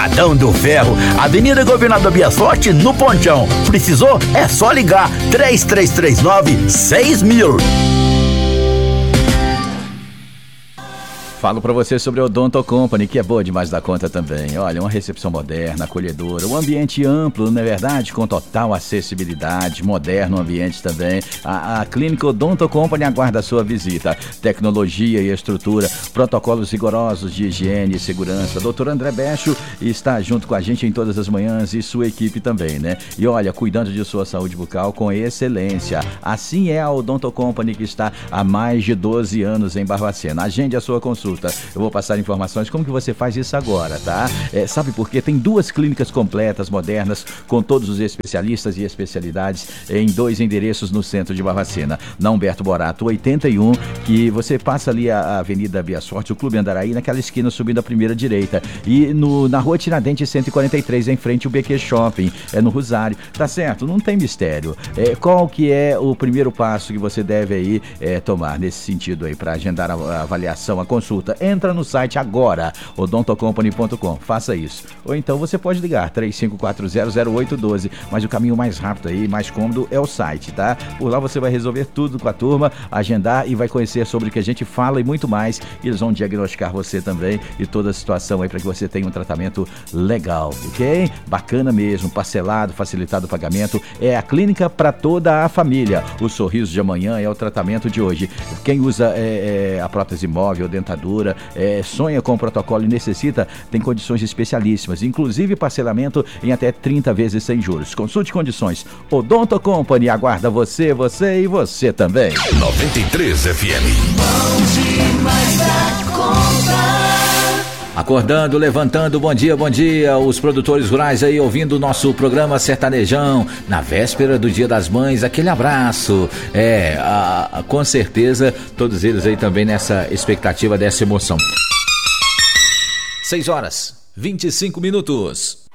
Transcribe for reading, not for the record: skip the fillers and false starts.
Cidadão do Ferro, Avenida Governador Bias Forte, no Ponchão. Precisou? É só ligar 3339-6000. Falo pra você sobre a Odonto Company, que é boa demais da conta também. Olha, uma recepção moderna, acolhedora, um ambiente amplo, não é verdade? Com total acessibilidade, moderno ambiente também. A clínica Odonto Company aguarda a sua visita. Tecnologia e estrutura, protocolos rigorosos de higiene e segurança. Doutor André Becho está junto com a gente em todas as manhãs e sua equipe também, né? E olha, cuidando de sua saúde bucal com excelência. Assim é a Odonto Company, que está há mais de 12 anos em Barbacena. Agende a sua consulta. Eu vou passar informações como que você faz isso agora, tá? Sabe por quê? Tem 2 clínicas completas, modernas, com todos os especialistas e especialidades em 2 endereços no centro de Barbacena. Na Humberto Borato 81, que você passa ali a Avenida Bias Forte, o Clube Andaraí, naquela esquina subindo a primeira direita. E na Rua Tiradentes 143, em frente ao BQ Shopping, no Rosário. Tá certo? Não tem mistério. Qual que é o primeiro passo que você deve aí tomar nesse sentido aí, para agendar a avaliação, a consulta? Entra no site agora, odontocompany.com, faça isso. Ou então você pode ligar 35400812, mas o caminho mais rápido aí, mais cômodo é o site, tá? Por lá você vai resolver tudo com a turma, agendar e vai conhecer sobre o que a gente fala e muito mais. E eles vão diagnosticar você também e toda a situação aí para que você tenha um tratamento legal, ok? Bacana mesmo, parcelado, facilitado o pagamento. É a clínica para toda a família. O sorriso de amanhã é o tratamento de hoje. Quem usa a prótese móvel, dentadura, sonha com o protocolo e necessita, tem condições especialíssimas, inclusive parcelamento em até 30 vezes sem juros. Consulte condições. Odonto Company aguarda você e você também. 93 FM. Bom demais da conta. Acordando, levantando, bom dia, os produtores rurais aí ouvindo o nosso programa Sertanejão, na véspera do Dia das Mães, aquele abraço, com certeza, todos eles aí também nessa expectativa dessa emoção. 6 horas, 25 minutos.